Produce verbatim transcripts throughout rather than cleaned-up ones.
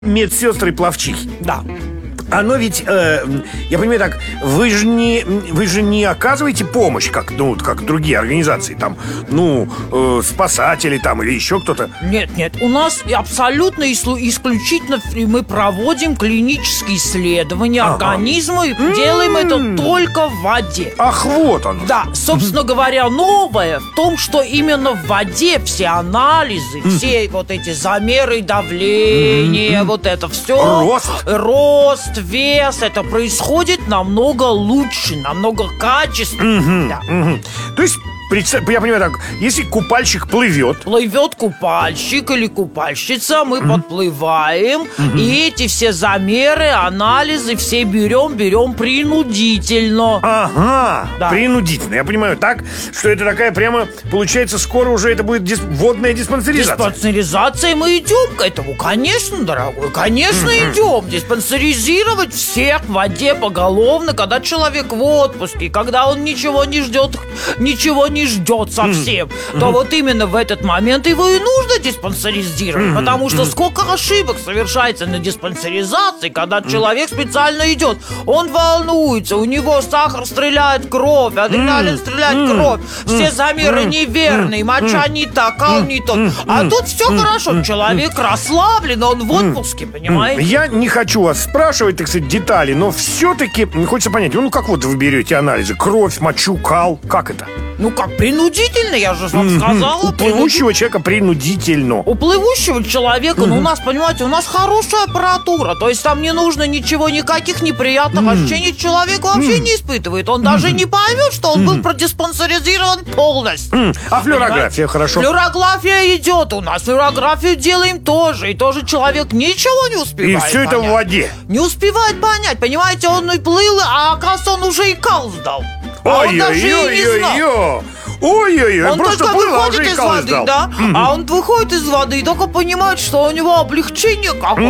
Медсестры-пловчихи. Да. Оно ведь, э, я понимаю так, вы же не, вы же не оказываете помощь, как, ну, как другие организации, там, ну, э, спасатели там или еще кто-то. Нет, нет, у нас абсолютно ислу- исключительно мы проводим клинические исследования Ага. организма и делаем это только в воде. Ах, вот оно. Да, собственно говоря, новое в том, что именно в воде все анализы, все вот эти замеры давления, вот это все. Рост. Рост, вес, это происходит намного лучше, намного качественнее. Да. Мгм. То есть, представь, я понимаю так, если купальщик плывет, Плывет купальщик или купальщица, мы подплываем, и эти все замеры, анализы все берем, берем принудительно. ага, Да. принудительно. Я понимаю так, что это такая прямо, получается, скоро уже это будет дис- водная диспансеризация. Диспансеризация, мы идем к этому, конечно, дорогой, конечно, идем. Диспансеризировать всех в воде поголовно, когда человек в отпуске, когда он ничего не ждет, ничего не ждет совсем, то вот именно в этот момент его и нужно диспансеризировать, потому что сколько ошибок совершается на диспансеризации, когда человек специально идет, он волнуется, у него сахар стреляет в кровь, адреналин стреляет в кровь, все замеры неверные, моча не так, кал не тот, а тут все хорошо, человек расслаблен, он в отпуске, понимаете? Я не хочу вас спрашивать, так сказать, детали, но все-таки хочется понять, ну как вот вы берете анализы? Кровь, мочу, кал, как это? Ну как, принудительно, я же вам сказала. У плывущего человека принудительно. У плывущего человека, ну у нас, понимаете, у нас хорошая аппаратура. То есть там не нужно ничего, никаких неприятных ощущений человек вообще не испытывает. Он даже не поймет, что он был продиспансеризирован полностью. А флюорография, Понимаете? хорошо? Флюорография идет у нас. Флюорографию делаем тоже. И тоже человек ничего не И успевает все это в понять. воде. Не успевает понять, понимаете, он и плыл, а оказывается, он уже и кал сдал. А он даже и не знал. Ой-ой-ой-ой. Ой-ой-ой, Он просто только плыл, а выходит уже и из кал воды, сдал. да? А он выходит из воды и только понимает, что у него облегчение какое-то.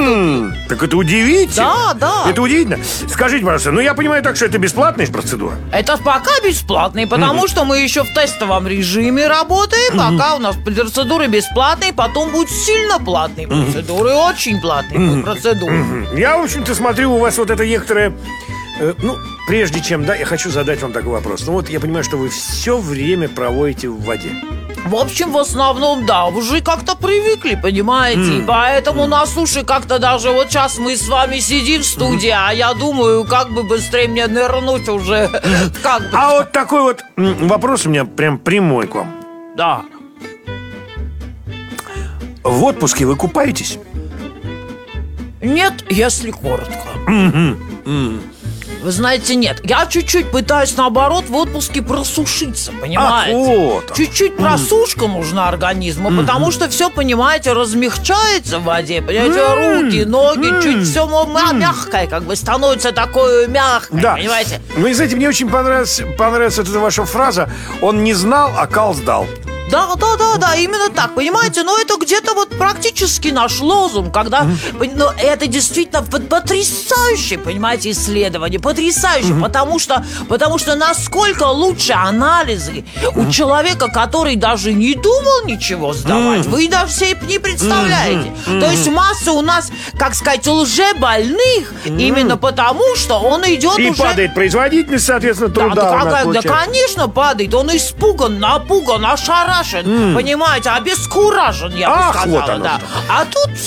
М, Так это удивительно. Да, да. Это удивительно. Скажите, пожалуйста, ну я понимаю так, что это бесплатная процедура? Это пока бесплатный, потому что мы еще в тестовом режиме работаем. Пока у нас процедуры бесплатные, потом будут сильно платные процедуры, очень платные процедуры. Я, в общем-то, смотрю, у вас вот это некоторое... э, ну, прежде чем, да, я хочу задать вам такой вопрос. Ну вот я понимаю, что вы все время проводите в воде. В общем, в основном, да, уже как-то привыкли, понимаете? И поэтому на суше как-то даже вот сейчас мы с вами сидим в студии, а я думаю, как бы быстрее мне нырнуть уже. Как бы. А вот такой вот м, вопрос у меня прям прямой к вам. Да. В отпуске вы купаетесь? Нет, если коротко. Вы знаете, нет. Я чуть-чуть пытаюсь, наоборот, в отпуске просушиться, понимаете? Ах, вот. Чуть-чуть просушка нужна организму, потому что все, понимаете, размягчается в воде. Понимаете, руки, ноги, чуть все мягкое, как бы становится такое мягкое, Да. понимаете? Ну и знаете, мне очень понравилась, понравилась вот эта ваша фраза. Он не знал, а кал сдал. Да, да, да, да, именно так, понимаете, но это где-то вот практически наш лозунг, когда, ну, это действительно пот- потрясающее, понимаете, исследование, потрясающее, потому что, потому что насколько лучше анализы у человека, который даже не думал ничего сдавать, вы даже себе не представляете. То есть масса у нас, как сказать, лжебольных, именно потому, что он идет И уже... падает производительность, соответственно, Да, труда да, у нас какая- да, получается. конечно, падает. Он испуган, напуган, ошарашен, понимаете, обескуражен, я бы Ах, сказала. вот оно да. что. А тут